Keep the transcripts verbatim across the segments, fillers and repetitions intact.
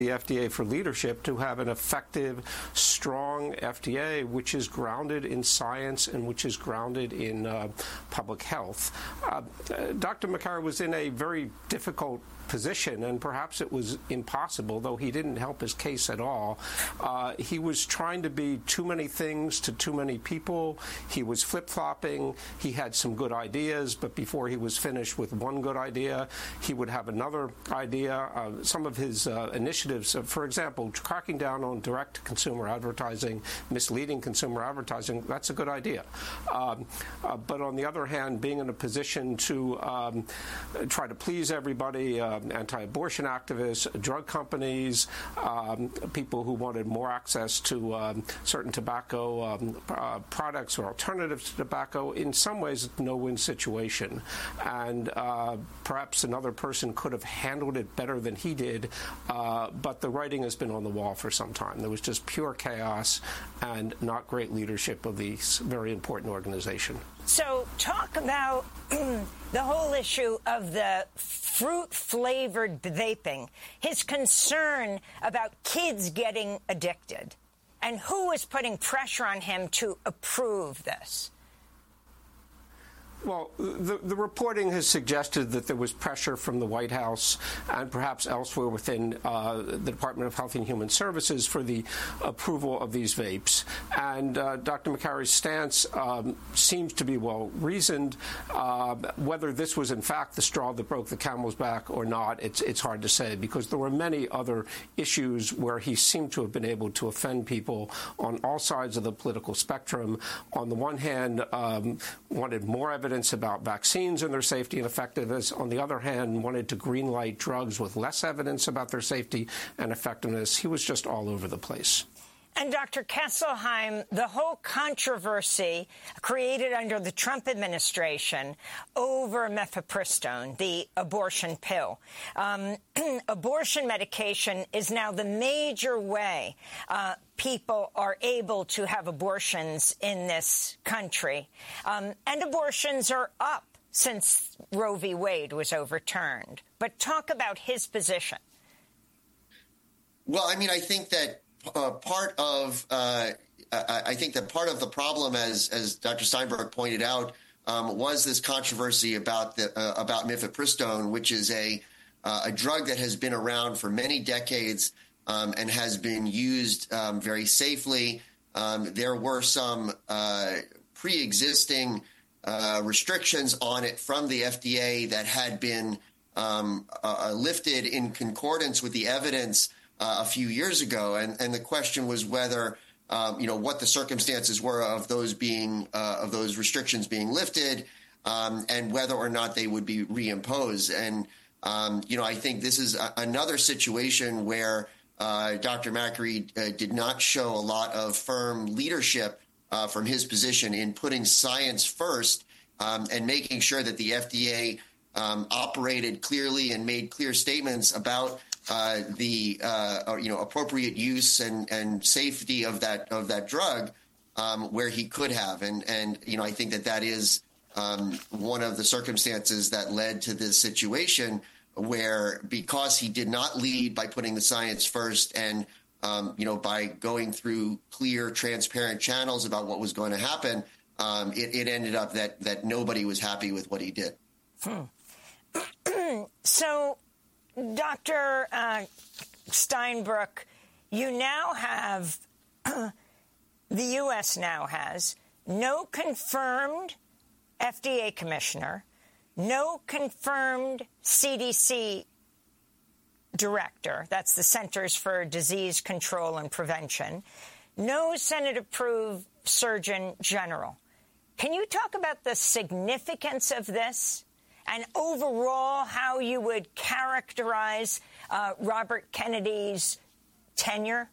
the F D A for leadership to have an effective, strong F D A, which is grounded in science and which is grounded in uh, public health. Uh, Doctor Makary was in a very difficult position, and perhaps it was impossible, though he didn't help his case at all. Uh, he was trying to be too many things to too many people. He was flip-flopping. He had some good ideas, but before he was finished with one good idea, he would have another idea. Uh, some of his uh, initiatives, uh, for example, cracking down on direct-to-consumer advertising, misleading consumer advertising, that's a good idea. Um, uh, but on the other hand, being in a position to um, try to please everybody, uh, anti-abortion activists, drug companies, um, people who wanted more access to um, certain tobacco um, uh, products or alternatives to tobacco, in some ways, a no-win situation. And uh, perhaps another person could have handled it better than he did, uh, but the writing has been on the wall for some time. There was just pure chaos and not great leadership of this very important organization. So talk about the whole issue of the fruit-flavored vaping, his concern about kids getting addicted, and who is putting pressure on him to approve this? Well, the, the reporting has suggested that there was pressure from the White House and perhaps elsewhere within uh, the Department of Health and Human Services for the approval of these vapes. And uh, Doctor Makary's stance um, seems to be well-reasoned. Uh, whether this was, in fact, the straw that broke the camel's back or not, it's, it's hard to say, because there were many other issues where he seemed to have been able to offend people on all sides of the political spectrum. On the one hand, um, wanted more evidence about vaccines and their safety and effectiveness. On the other hand, wanted to greenlight drugs with less evidence about their safety and effectiveness. He was just all over the place. And Doctor Kesselheim, the whole controversy created under the Trump administration over mifepristone, the abortion pill. Um, abortion medication is now the major way uh, people are able to have abortions in this country. Um, and abortions are up since Roe v. Wade was overturned. But talk about his position. Well, I mean, I think that Uh, part of, uh, I, I think that part of the problem, as as Doctor Steinberg pointed out, um, was this controversy about the uh, about mifepristone, which is a uh, a drug that has been around for many decades um, and has been used um, very safely. Um, there were some uh, pre-existing uh, restrictions on it from the F D A that had been um, uh, lifted in concordance with the evidence Uh, a few years ago, and, and the question was whether, um, you know, what the circumstances were of those being uh, of those restrictions being lifted, um, and whether or not they would be reimposed. And um, you know, I think this is a, another situation where uh, Doctor Makary uh, did not show a lot of firm leadership uh, from his position in putting science first um, and making sure that the F D A um, operated clearly and made clear statements about Uh, the uh, you know appropriate use and, and safety of that of that drug um, where he could have, and and you know I think that that is um, one of the circumstances that led to this situation where, because he did not lead by putting the science first and um, you know by going through clear, transparent channels about what was going to happen, um, it, it ended up that that nobody was happy with what he did. Hmm. So, Doctor Uh, Steinbruch, you now have, the U S now has, no confirmed F D A commissioner, no confirmed C D C director, that's the Centers for Disease Control and Prevention, no Senate-approved Surgeon General. Can you talk about the significance of this? And overall, how you would characterize uh, Robert Kennedy's tenure?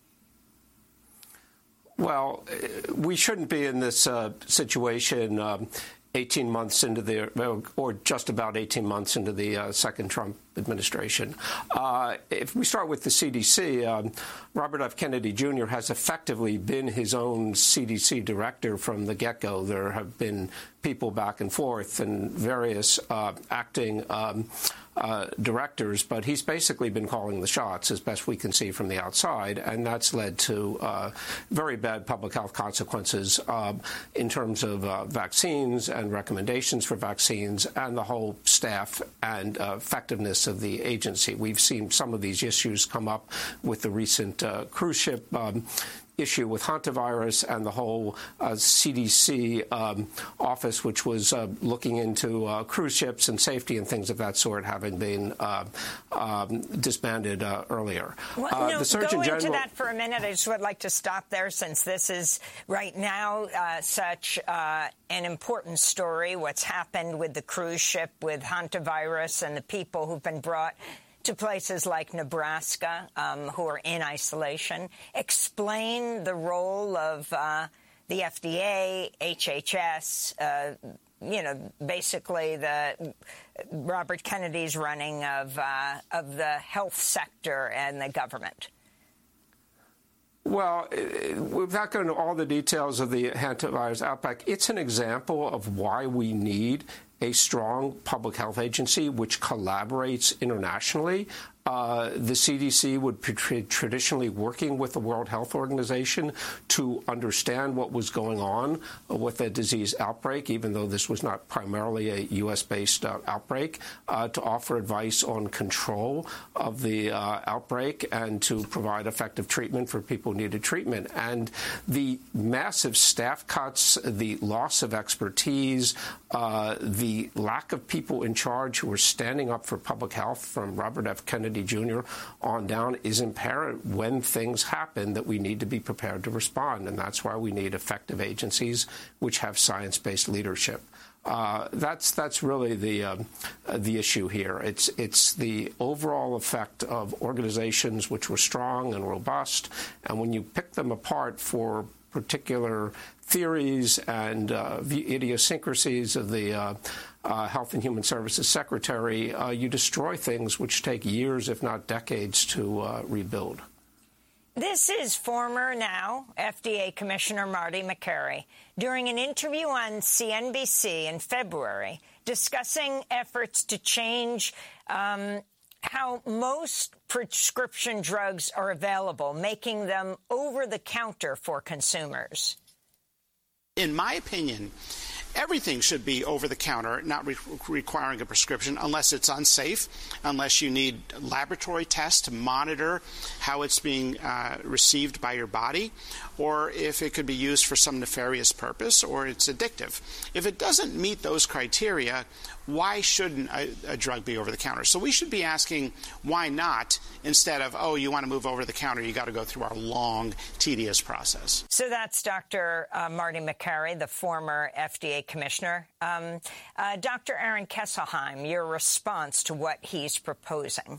Well, we shouldn't be in this uh, situation um, eighteen months into the, or just about eighteen months into the uh, second Trump administration. Uh, if we start with the C D C, um, Robert F. Kennedy Junior has effectively been his own C D C director from the get-go. There have been people back and forth and various uh, acting um, uh, directors, but he's basically been calling the shots as best we can see from the outside, and that's led to uh, very bad public health consequences uh, in terms of uh, vaccines and recommendations for vaccines and the whole staff and uh, effectiveness of the agency. We've seen some of these issues come up with the recent uh, cruise ship um, issue with hantavirus and the whole uh, C D C um, office, which was uh, looking into uh, cruise ships and safety and things of that sort, having been uh, um, disbanded uh, earlier. Well, uh, no, the Surgeon go General, into that for a minute. I just would like to stop there, since this is right now uh, such uh, an important story, what's happened with the cruise ship, with hantavirus, and the people who've been brought to places like Nebraska um, who are in isolation. Explain the role of uh, the F D A, H H S, uh, you know, basically the Robert Kennedy's running of uh, of the health sector and the government. Well, without going into all the details of the hantavirus outbreak, it's an example of why we need a strong public health agency which collaborates internationally. Uh, the C D C would be tra- traditionally working with the World Health Organization to understand what was going on with the disease outbreak, even though this was not primarily a U S-based uh, outbreak, uh, to offer advice on control of the uh, outbreak and to provide effective treatment for people who needed treatment. And the massive staff cuts, the loss of expertise, uh, the lack of people in charge who are standing up for public health, from Robert F. Kennedy Junior on down, is imperative when things happen that we need to be prepared to respond. And that's why we need effective agencies which have science-based leadership. Uh, that's that's really the um, uh, the issue here. It's it's the overall effect of organizations which were strong and robust, and when you pick them apart for particular theories and uh, idiosyncrasies of the uh, uh, Health and Human Services Secretary, uh, you destroy things which take years, if not decades, to uh, rebuild. This is former now F D A Commissioner Marty Makary during an interview on C N B C in February discussing efforts to change um, how most prescription drugs are available, making them over-the-counter for consumers. In my opinion, everything should be over-the-counter, not re- requiring a prescription, unless it's unsafe, unless you need laboratory tests to monitor how it's being uh, received by your body, or if it could be used for some nefarious purpose, or it's addictive. If it doesn't meet those criteria, why shouldn't a, a drug be over-the-counter? So we should be asking why not, instead of, oh, you want to move over-the-counter, you got to go through our long, tedious process. So that's Doctor Uh, Marty Makary, the former F D A commissioner. Um, uh, Doctor Aaron Kesselheim, your response to what he's proposing.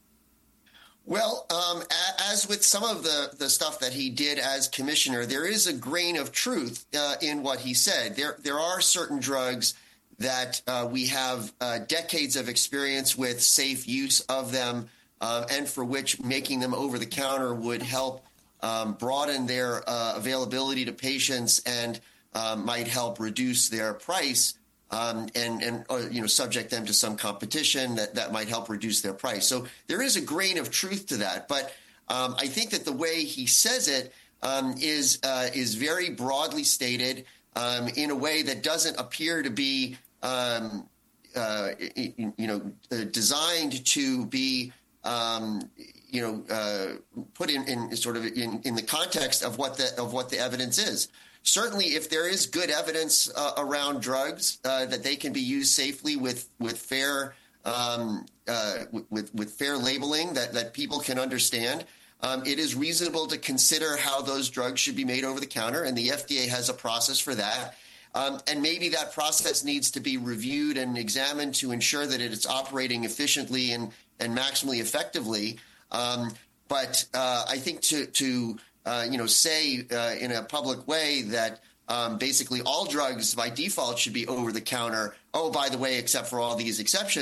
Well, um, as with some of the, the stuff that he did as commissioner, there is a grain of truth uh, in what he said. There, there are certain drugs that uh, we have uh, decades of experience with safe use of them, uh, and for which making them over the counter would help um, broaden their uh, availability to patients and uh, might help reduce their price um, and, and uh, you know, subject them to some competition that, that might help reduce their price. So there is a grain of truth to that. But um, I think that the way he says it um, is uh, is very broadly stated um, in a way that doesn't appear to be Um, uh, you know, uh, designed to be, um, you know, uh, put in, in sort of in, in the context of what the of what the evidence is. Certainly, if there is good evidence uh, around drugs uh, that they can be used safely with with fair um, uh, with with fair labeling that that people can understand, um, it is reasonable to consider how those drugs should be made over the counter, and the F D A has a process for that. Um, and maybe that process needs to be reviewed and examined to ensure that it's operating efficiently and, and maximally effectively. Um, but uh, I think to, to uh, you know, say uh, in a public way that um, basically all drugs by default should be over the counter, oh, by the way, except for all these exceptions,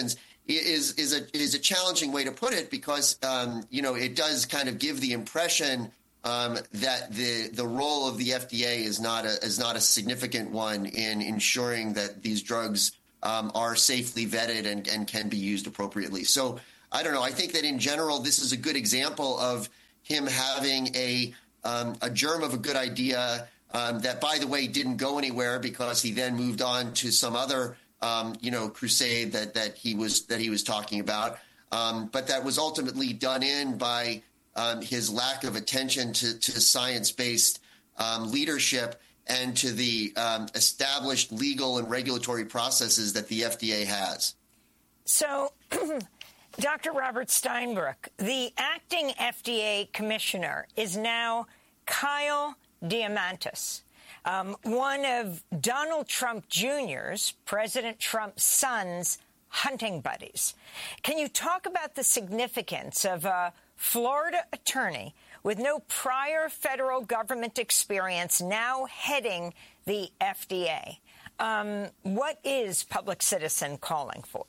is is a is a challenging way to put it because um, you know it does kind of give the impression um, that the the role of the F D A is not a is not a significant one in ensuring that these drugs um, are safely vetted and, and can be used appropriately. So I don't know. I think that in general, this is a good example of him having a um, a germ of a good idea um, that, by the way, didn't go anywhere because he then moved on to some other Um, you know, crusade that that he was that he was talking about, um, but that was ultimately done in by um, his lack of attention to, to science-based um, leadership and to the um, established legal and regulatory processes that the F D A has. So, Doctor Robert Steinbruch, the acting F D A commissioner is now Kyle Diamantis. Um, one of Donald Trump Junior's, President Trump's son's, hunting buddies. Can you talk about the significance of a Florida attorney with no prior federal government experience now heading the F D A? Um, what is Public Citizen calling for?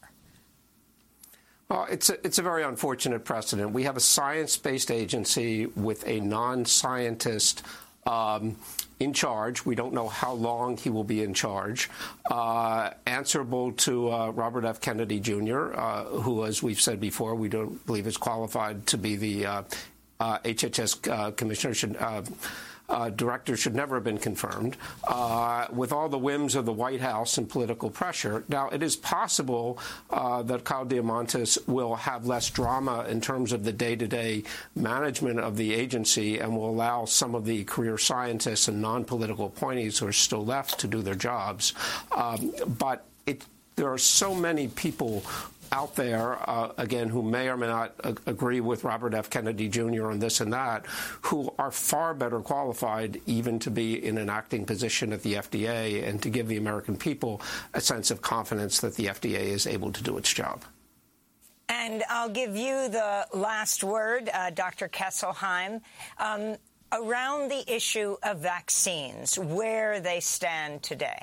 Well, it's a, it's a very unfortunate precedent. We have a science-based agency with a non-scientist um, in charge. We don't know how long he will be in charge, uh, answerable to uh, Robert F. Kennedy Junior, uh, who, as we've said before, we don't believe is qualified to be the uh, uh, H H S uh, commissioner. Should, uh, uh, director should never have been confirmed, uh, with all the whims of the White House and political pressure. Now, it is possible uh, that Kyle Diamantis will have less drama in terms of the day-to-day management of the agency and will allow some of the career scientists and non-political appointees who are still left to do their jobs. Um, but it, there are so many people out there, uh, again, who may or may not uh, agree with Robert F. Kennedy Junior on this and that, who are far better qualified even to be in an acting position at the F D A and to give the American people a sense of confidence that the F D A is able to do its job. And I'll give you the last word, uh, Doctor Kesselheim, um, around the issue of vaccines, where they stand today.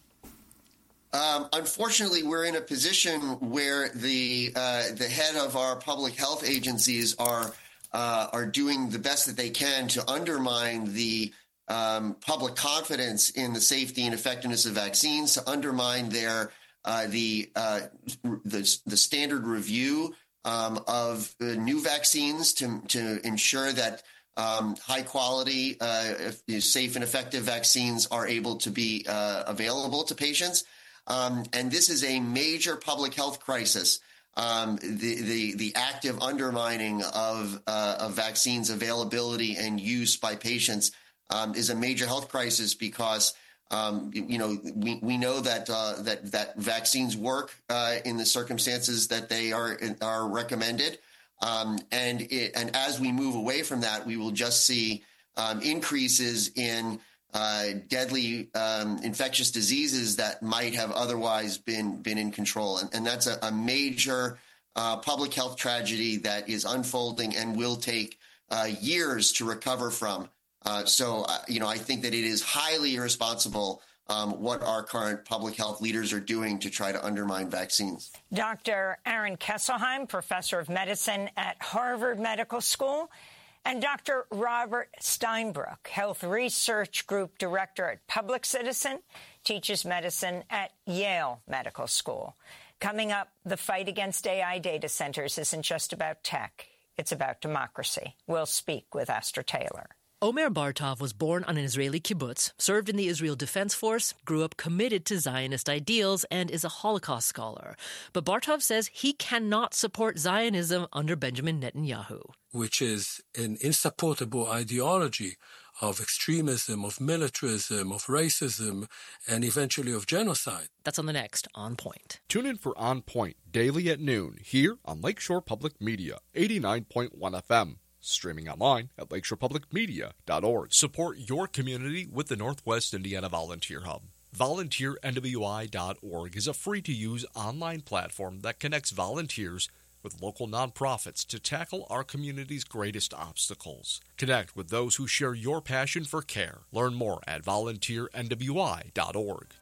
Um, unfortunately, we're in a position where the uh, the head of our public health agencies are uh, are doing the best that they can to undermine the um, public confidence in the safety and effectiveness of vaccines, to undermine their uh, the, uh, the the standard review um, of uh, new vaccines to to ensure that um, high quality, uh, safe and effective vaccines are able to be uh, available to patients. Um, and this is a major public health crisis. Um, the, the the active undermining of, uh, of vaccines availability and use by patients um, is a major health crisis because um, you know we, we know that uh, that that vaccines work uh, in the circumstances that they are are recommended, um, and it, and as we move away from that, we will just see um, increases in Uh, deadly um, infectious diseases that might have otherwise been been in control. And, and that's a, a major uh, public health tragedy that is unfolding and will take uh, years to recover from. Uh, so, uh, you know, I think that it is highly irresponsible um, what our current public health leaders are doing to try to undermine vaccines. Doctor Aaron Kesselheim, professor of medicine at Harvard Medical School, and Doctor Robert Steinbruch, Health Research Group Director at Public Citizen, teaches medicine at Yale Medical School. Coming up, the fight against A I data centers isn't just about tech. It's about democracy. We'll speak with Astor Taylor. Omer Bartov was born on an Israeli kibbutz, served in the Israel Defense Force, grew up committed to Zionist ideals, and is a Holocaust scholar. But Bartov says he cannot support Zionism under Benjamin Netanyahu, which is an insupportable ideology of extremism, of militarism, of racism, and eventually of genocide. That's on the next On Point. Tune in for On Point daily at noon here on Lakeshore Public Media, eighty-nine point one F M. Streaming online at lakeshore public media dot org. Support your community with the Northwest Indiana Volunteer Hub. volunteer N W I dot org is a free-to-use online platform that connects volunteers with local nonprofits to tackle our community's greatest obstacles. Connect with those who share your passion for care. Learn more at volunteer N W I dot org.